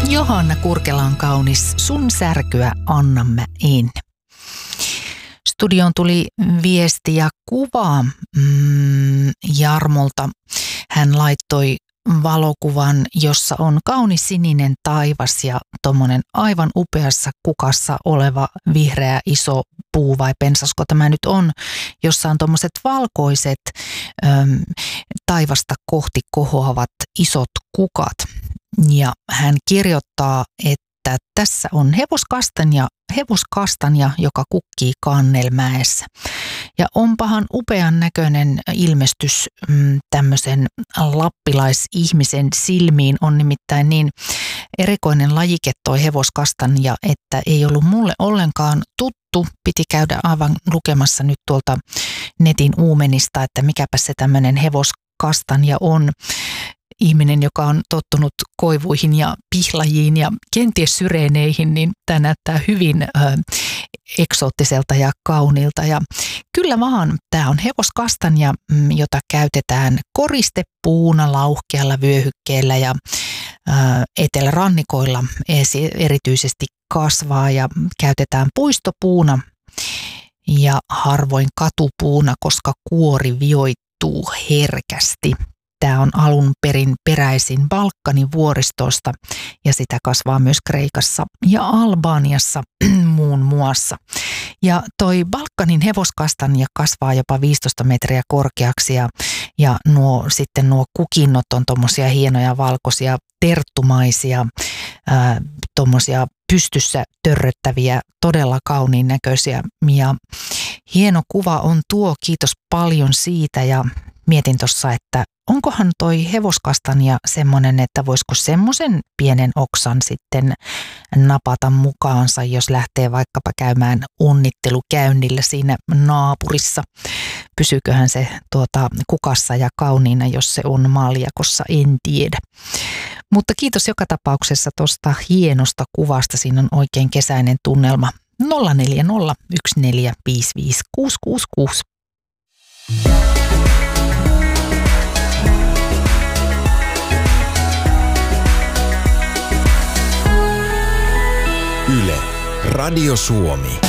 Johanna Kurkela on kaunis, sun särkyä annan mä en. Studioon tuli viesti ja kuva Jarmolta. Hän laittoi valokuvan, jossa on kaunis sininen taivas ja tommonen aivan upeassa kukassa oleva vihreä iso puu vai pensasko tämä nyt on, jossa on tommoset valkoiset taivasta kohti kohoavat isot kukat. Ja hän kirjoittaa, että tässä on hevoskastanja, joka kukkii Kannelmäessä. Ja onpahan upean näköinen ilmestys tämmöisen lappilaisihmisen silmiin. On nimittäin niin erikoinen lajike toi hevoskastanja, että ei ollut mulle ollenkaan tuttu. Piti käydä aivan lukemassa nyt tuolta netin uumenista, että mikäpä se tämmöinen hevoskastanja on. Ihminen, joka on tottunut koivuihin ja pihlajiin ja kenties syreeneihin, niin tämä näyttää hyvin eksoottiselta ja kauniilta. Ja kyllä vaan, tämä on hevoskastanja, jota käytetään koristepuuna lauhkealla vyöhykkeellä ja etelärannikoilla erityisesti kasvaa ja käytetään puistopuuna ja harvoin katupuuna, koska kuori vioittuu herkästi. Tämä on alun perin peräisin Balkanin vuoristosta ja sitä kasvaa myös Kreikassa ja Albaniassa muun muassa. Ja toi Balkanin hevoskastanja kasvaa jopa 15 metriä korkeaksi ja nuo kukinnot on tommosia hienoja valkoisia terttumaisia, tommosia pystyssä törröttäviä, todella kauniin näköisiä. Ja hieno kuva on tuo, kiitos paljon siitä ja mietin tuossa, että onkohan toi hevoskastanja semmoinen, että voisiko semmoisen pienen oksan sitten napata mukaansa, jos lähtee vaikkapa käymään onnittelukäynnillä siinä naapurissa. Pysyyköhän se kukassa ja kauniina, jos se on maljakossa, en tiedä. Mutta kiitos joka tapauksessa tuosta hienosta kuvasta, siinä on oikein kesäinen tunnelma. 040 1455 666. Yle, Radio Suomi.